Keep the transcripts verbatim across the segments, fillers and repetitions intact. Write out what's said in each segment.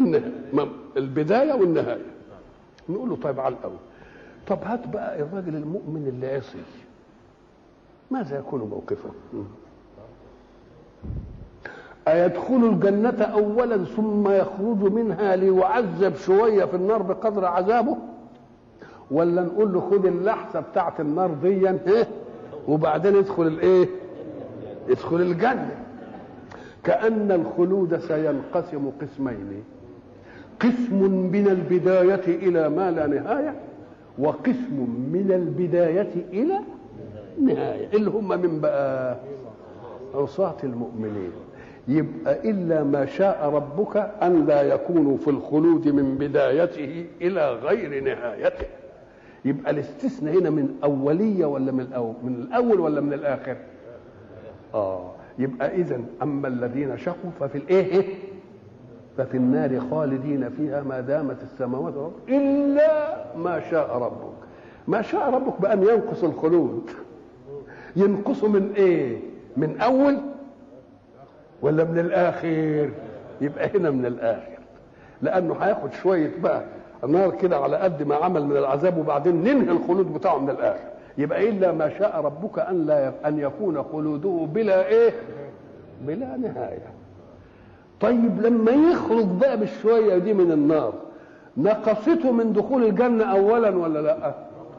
البدايه والنهايه. نقول له طيب على الاول، طب هات بقى الراجل المؤمن اللي عصي، ماذا يكون موقفه؟ أيدخل الجنة أولا ثم يخرج منها ليعذب شوية في النار بقدر عذابه، ولا نقول له خد اللحظة بتاعت النار دي ايه وبعدين ادخل الايه ادخل الجنة؟ كأن الخلود سينقسم قسمين، قسم من البداية إلى ما لا نهاية، وقسم من البداية إلى نهاية، اللي هم من بقى عصاة المؤمنين. يبقى إلا ما شاء ربك أن لا يكونوا في الخلود من بدايته إلى غير نهايته. يبقى الاستثناء هنا من أولية ولا من الأول؟ من الأول ولا من الآخر؟ آه يبقى إذن أما الذين شقوا ففي الإيه؟ ففي النار خالدين فيها ما دامت السماوات والأرض إلا ما شاء ربك. ما شاء ربك بأن ينقص الخلود، ينقص من إيه؟ من أول ولا من الآخر؟ يبقى هنا من الآخر، لأنه هياخد شوية بقى نار كده على قد ما عمل من العذاب، وبعدين ننهي الخلود بتاعه من الآخر. يبقى إلا ما شاء ربك أن لا أن يكون خلوده بلا إيه؟ بلا نهاية. طيب لما يخرج بقى بالشوية دي من النار، نقصته من دخول الجنة أولا ولا لا؟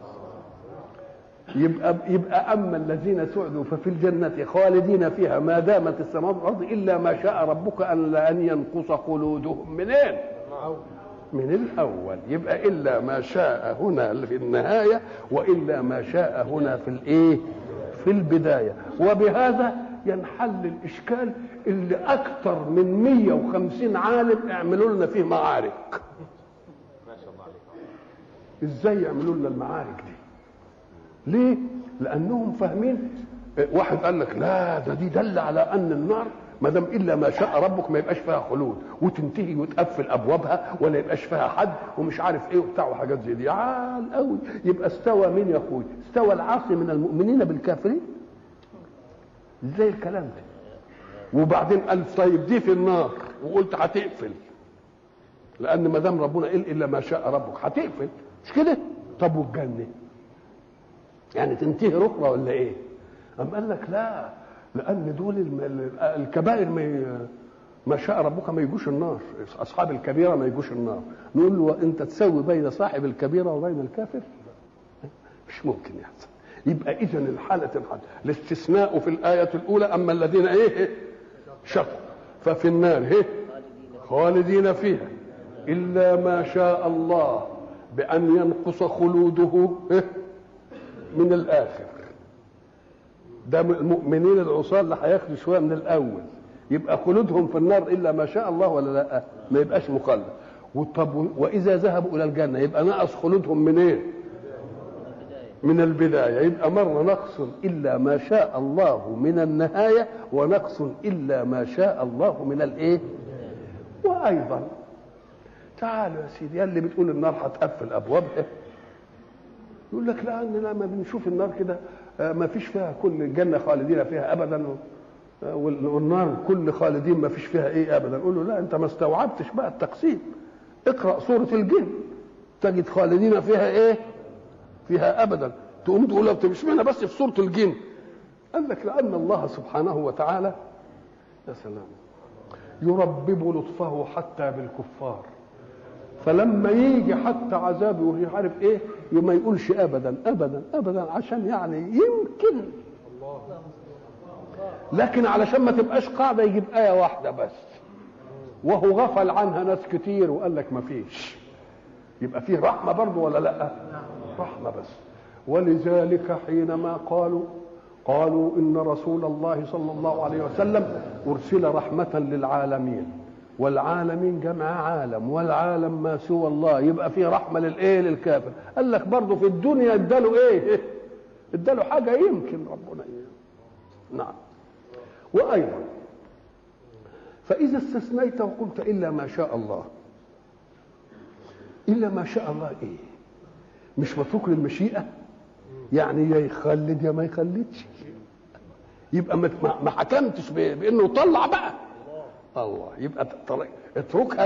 يبقى يبقى اما الذين سعدوا ففي الجنه خالدين فيها ما دامت السماوات والارض الا ما شاء ربك ان لن ينقص خلودهم منين؟ من الاول. يبقى الا ما شاء هنا في النهايه، والا ما شاء هنا في الايه؟ في البدايه. وبهذا ينحل الاشكال اللي اكثر من مية وخمسين عالم اعملوا لنا فيه معارك. ما شاء الله عليكم. ازاي يعملوا لنا المعارك دي؟ ليه؟ لأنهم فاهمين. واحد قال لك لا ده دي دل على أن النار ما دام إلا ما شاء ربك ما يبقاش فيها خلود، وتنتهي وتقفل أبوابها ولا يبقاش فيها حد ومش عارف إيه وبتاع وحاجات زي دي. عال قوي. يبقى استوى مين يا أخوي؟ استوى العاصي من المؤمنين بالكافرين؟ إزاي الكلام ده؟ وبعدين قال طيب دي في النار وقلت هتقفل، لأن ما دام ربنا قال إلا ما شاء ربك هتقفل، مش كده؟ طب والجنة؟ يعني تنتهي ركبه ولا ايه؟ قام قال لك لا، لان دول الكبائر ما ما شاء ربك ما يجوش النار، اصحاب الكبيره ما يجوش النار. نقول له انت تسوي بين صاحب الكبيره وبين الكافر؟ مش ممكن يحصل. يبقى اذا الحاله الحاله الاستثناء في الايه الاولى اما الذين ايه؟ شقوا ففي النار ايه؟ خالدين فيها الا ما شاء الله بان ينقص خلوده إيه؟ من الاخر. ده المؤمنين العصاة اللي هياخدوا شويه من الاول، يبقى خلودهم في النار الا ما شاء الله ولا لا؟ ما يبقاش مخلد. وطب واذا ذهبوا الى الجنه يبقى نقص خلودهم من ايه؟ من البدايه. يبقى مره نقص الا ما شاء الله من النهايه، ونقص الا ما شاء الله من الايه؟ وايضا تعالوا يا سيدي، اللي بتقول النار هتقفل ابوابها، يقول لك لا اننا لما بنشوف النار كده ما فيش فيها كل الجنه خالدين فيها ابدا، والنار كل خالدين ما فيش فيها ايه ابدا. نقول له لا، انت ما استوعبتش بقى التقسيم. اقرا سوره الجن تجد خالدين فيها ايه؟ فيها ابدا. تقوم تقول له مش معنى بس في سوره الجن. قال لك لان الله سبحانه وتعالى يا سلام يربب لطفه حتى بالكفار، فلما يجي حتى عذاب ومش عارف ايه ما يقولش ابدا ابدا ابدا، عشان يعني يمكن، لكن علشان ما تبقاش قاعده يجيب ايه واحده بس، وهو غفل عنها ناس كتير وقال لك ما فيش. يبقى فيه رحمه برضه ولا لا؟ رحمه بس. ولذلك حينما قالوا قالوا ان رسول الله صلى الله عليه وسلم ارسل رحمه للعالمين، والعالمين جمع عالم، والعالم ما سوى الله، يبقى فيه رحمه للايه؟ للكافر. قال لك برضه في الدنيا اداله ايه؟ اداله حاجه يمكن ربنا ايه. نعم. وايضا فاذا استثنيت وقلت الا ما شاء الله، الا ما شاء الله ايه؟ مش متروك للمشيئه؟ يعني يا يخلد يا ما يخلدش. يبقى ما حكمتش بانه طلع بقى الله، يبقى اتركها